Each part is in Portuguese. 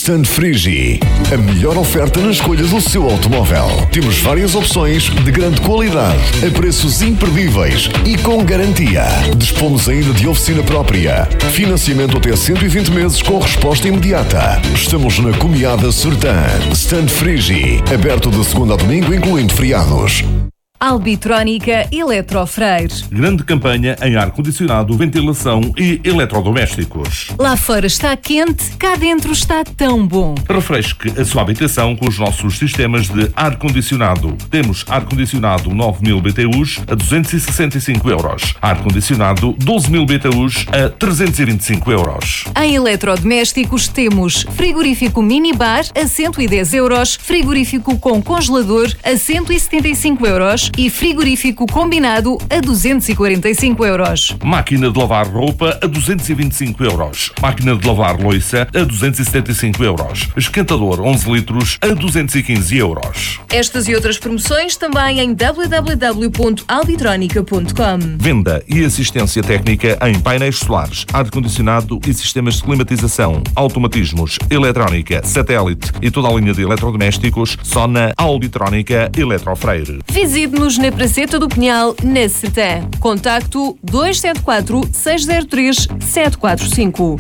Stand Frigi, a melhor oferta na escolha do seu automóvel. Temos várias opções de grande qualidade, a preços imperdíveis e com garantia. Dispomos ainda de oficina própria. Financiamento até 120 meses com resposta imediata. Estamos na Comiada Sertã. Stand Frigi, aberto de segunda a domingo, incluindo feriados. Albitrónica Eletrofreire. Grande campanha em ar-condicionado, ventilação e eletrodomésticos. Lá fora está quente, cá dentro está tão bom. Refresque a sua habitação com os nossos sistemas de ar-condicionado. Temos ar-condicionado 9.000 BTUs a 265 euros. Ar-condicionado 12.000 BTUs a 325 euros. Em eletrodomésticos temos frigorífico minibar a 110 euros, frigorífico com congelador a 175 euros e frigorífico combinado a 245 euros. Máquina de lavar roupa a 225 euros. Máquina de lavar louça a 275 euros. Esquentador 11 litros a 215 euros. Estas e outras promoções também em www.albitronica.com. Venda e assistência técnica em painéis solares, ar-condicionado e sistemas de climatização, automatismos, eletrónica, satélite e toda a linha de eletrodomésticos só na Albitrónica Eletrofreire. Visite-nos na Praceta do Pinhal, na Sertã. Contacto 274 603 745.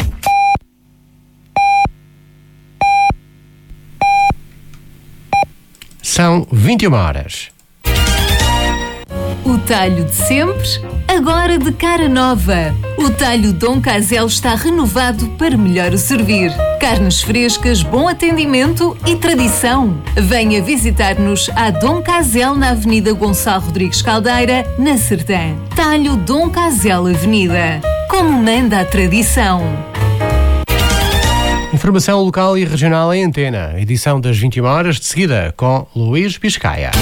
São 21 horas. O talho de sempre, agora de cara nova. O talho Dom Casel está renovado para melhor o servir. Carnes frescas, bom atendimento e tradição. Venha visitar-nos à Dom Casel na Avenida Gonçalo Rodrigues Caldeira, na Sertã. Talho Dom Casel Avenida. Como manda a tradição. Informação local e regional em antena. Edição das 21 horas, de seguida com Luís Biscaia.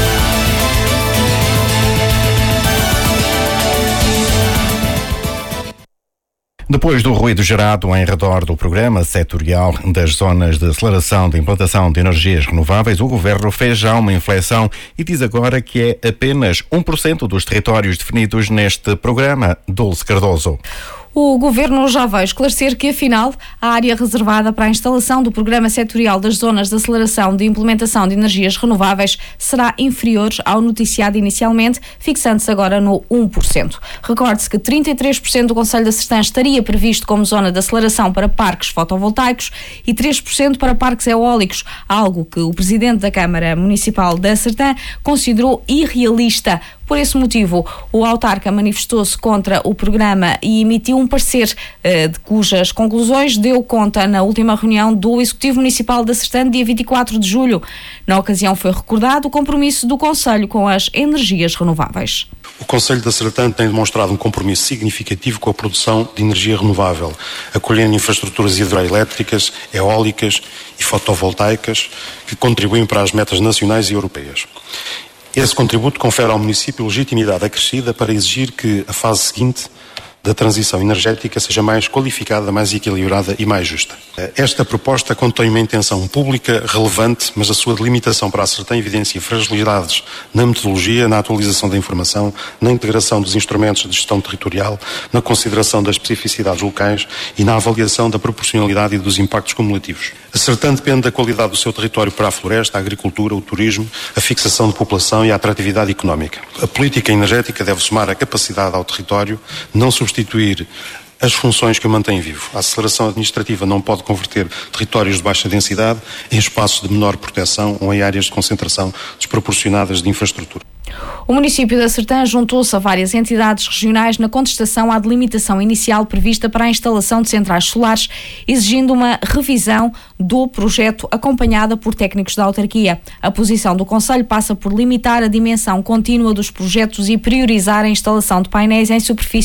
Depois do ruído gerado em redor do programa setorial das zonas de aceleração de implantação de energias renováveis, o Governo fez já uma inflexão e diz agora que é apenas 1% dos territórios definidos neste programa. Dulce Cardoso. O Governo já vai esclarecer que, afinal, a área reservada para a instalação do Programa Setorial das Zonas de Aceleração de Implementação de Energias Renováveis será inferior ao noticiado inicialmente, fixando-se agora no 1%. Recorde-se que 33% do Concelho da Sertã estaria previsto como zona de aceleração para parques fotovoltaicos e 3% para parques eólicos, algo que o Presidente da Câmara Municipal da Sertã considerou irrealista. Por esse motivo, o autarca manifestou-se contra o programa e emitiu um parecer de cujas conclusões deu conta na última reunião do Executivo Municipal da Sertã, dia 24 de julho. Na ocasião foi recordado o compromisso do Concelho com as energias renováveis. O Concelho da Sertã tem demonstrado um compromisso significativo com a produção de energia renovável, acolhendo infraestruturas hidroelétricas, eólicas e fotovoltaicas que contribuem para as metas nacionais e europeias. Esse contributo confere ao município legitimidade acrescida para exigir que a fase seguinte da transição energética seja mais qualificada, mais equilibrada e mais justa. Esta proposta contém uma intenção pública relevante, mas a sua delimitação para a Sertã evidencia fragilidades na metodologia, na atualização da informação, na integração dos instrumentos de gestão territorial, na consideração das especificidades locais e na avaliação da proporcionalidade e dos impactos cumulativos. A Sertã depende da qualidade do seu território para a floresta, a agricultura, o turismo, a fixação de população e a atratividade económica. A política energética deve somar a capacidade ao território, não substituir as funções que o mantêm vivo. A aceleração administrativa não pode converter territórios de baixa densidade em espaços de menor proteção ou em áreas de concentração desproporcionadas de infraestrutura. O município da Sertã juntou-se a várias entidades regionais na contestação à delimitação inicial prevista para a instalação de centrais solares, exigindo uma revisão do projeto acompanhada por técnicos da autarquia. A posição do Concelho passa por limitar a dimensão contínua dos projetos e priorizar a instalação de painéis em superfície